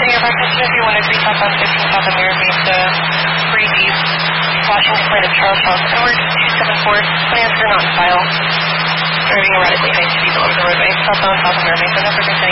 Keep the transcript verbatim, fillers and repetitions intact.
your breakfast if you want to three South on fifteen South American to three East, Washington Flight of Charles House, Edward two seven four, plans are not in file. Driving erratically high speed over the roadway, southbound South American, never